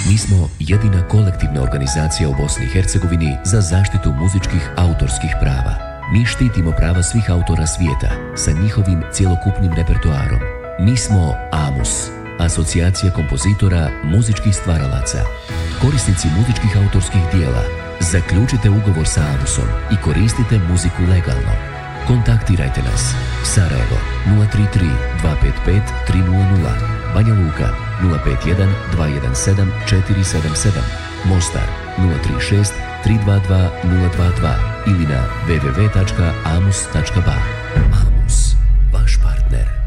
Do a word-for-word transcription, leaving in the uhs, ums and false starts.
Mi smo jedina kolektivna organizacija u Bosni i Hercegovini za zaštitu muzičkih autorskih prava. Mi štitimo prava svih autora svijeta sa njihovim cjelokupnim repertoarom. Mi smo AMUS, Asocijacija kompozitora muzičkih stvaralaca. Korisnici muzičkih autorskih dijela, zaključite ugovor sa AMUSom i koristite muziku legalno. Kontaktirajte nas. Sarajevo nula tri tri dva pet pet tri nula nula, Banja Luka nula pet jedan dva jedan sedam četiri sedam sedam, Mostar nula tri šest tri dva dva nula dva dva ili na w w w tačka amus tačka ba.